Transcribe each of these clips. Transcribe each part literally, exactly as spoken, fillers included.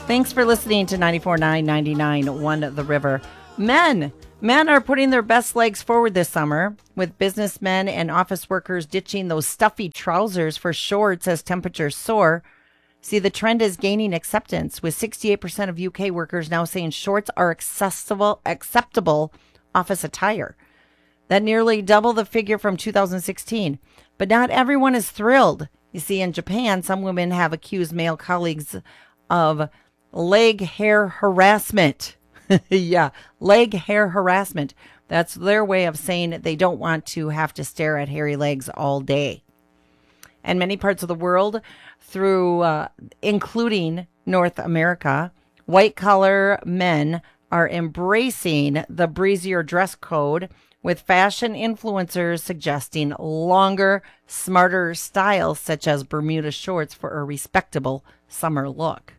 Thanks for listening to ninety-four point nine, ninety-nine point one The River. Men. Men are putting their best legs forward this summer, with businessmen and office workers ditching those stuffy trousers for shorts as temperatures soar. See, the trend is gaining acceptance, with sixty-eight percent of U K workers now saying shorts are accessible, acceptable office attire. That nearly double the figure from two thousand sixteen. But not everyone is thrilled. You see, in Japan, some women have accused male colleagues of leg hair harassment. Yeah, leg hair harassment. That's their way of saying they don't want to have to stare at hairy legs all day. And many parts of the world, through uh, including North America, white-collar men are embracing the breezier dress code, with fashion influencers suggesting longer, smarter styles such as Bermuda shorts for a respectable summer look.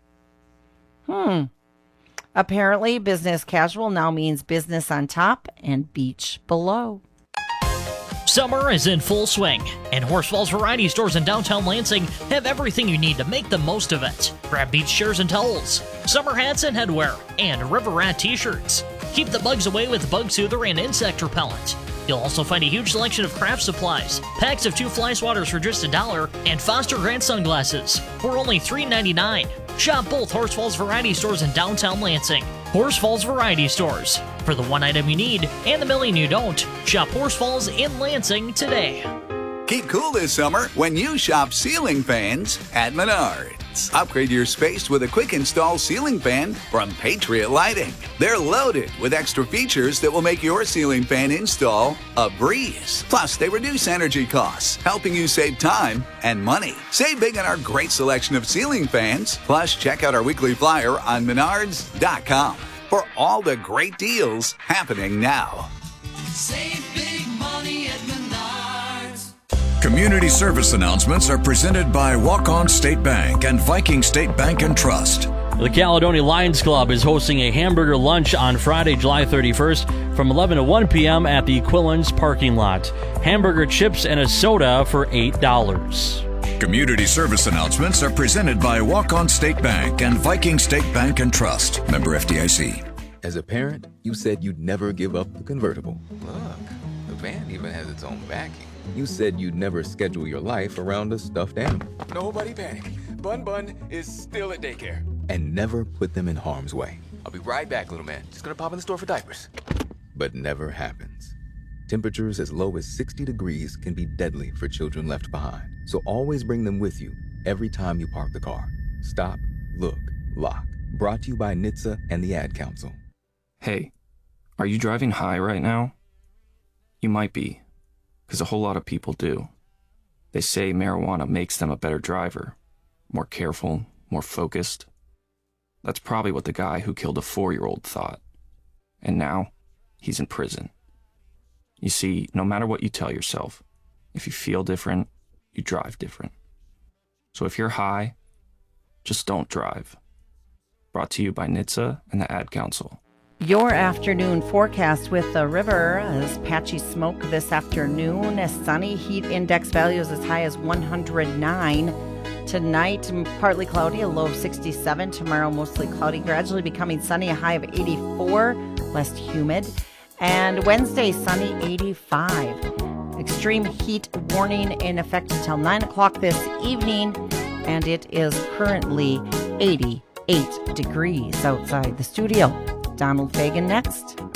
Hmm. Apparently, business casual now means business on top and beach below. Summer is in full swing, and Horsfall's Variety Stores in downtown Lansing have everything you need to make the most of it. Grab beach chairs and towels, summer hats and headwear, and River Rat t-shirts. Keep the bugs away with Bug Soother and Insect Repellent. You'll also find a huge selection of craft supplies, packs of two fly swatters for just a dollar, and Foster Grant sunglasses for only three ninety-nine. Shop both Horsfall's Variety Stores in downtown Lansing. Horsfall's Variety Stores. For the one item you need and the million you don't, shop Horsfall's in Lansing today. Keep cool this summer when you shop ceiling fans at Menards. Upgrade your space with a quick install ceiling fan from Patriot Lighting. They're loaded with extra features that will make your ceiling fan install a breeze. Plus, they reduce energy costs, helping you save time and money. Save big on our great selection of ceiling fans. Plus, check out our weekly flyer on menards dot com for all the great deals happening now. Save big money at Menards. Community service announcements are presented by Walk-On State Bank and Viking State Bank and Trust. The Caledonia Lions Club is hosting a hamburger lunch on Friday, July thirty-first from eleven to one p.m. at the Quillens parking lot. Hamburger chips and a soda for eight dollars. Community service announcements are presented by Walk-On State Bank and Viking State Bank and Trust. Member F D I C. As a parent, you said you'd never give up the convertible. Look, the van even has its own backing. You said you'd never schedule your life around a stuffed animal. Nobody panic. Bun Bun is still at daycare. And never put them in harm's way. I'll be right back, little man. Just gonna pop in the store for diapers. But never happens. Temperatures as low as sixty degrees can be deadly for children left behind. So always bring them with you every time you park the car. Stop, look, lock. Brought to you by N H T S A and the Ad Council. Hey, are you driving high right now? You might be, because a whole lot of people do. They say marijuana makes them a better driver, more careful, more focused. That's probably what the guy who killed a four-year-old thought. And now, he's in prison. You see, no matter what you tell yourself, if you feel different, you drive different. So if you're high, just don't drive. Brought to you by N H T S A and the Ad Council. Your afternoon forecast with the river is patchy smoke this afternoon. A sunny, heat index values as high as one hundred nine. Tonight, partly cloudy, a low of sixty-seven. Tomorrow, mostly cloudy, gradually becoming sunny, a high of eighty-four, less humid. And Wednesday, sunny, eighty-five. Extreme heat warning in effect until nine o'clock this evening, and it is currently eighty-eight degrees outside the studio. Donald Fagen next.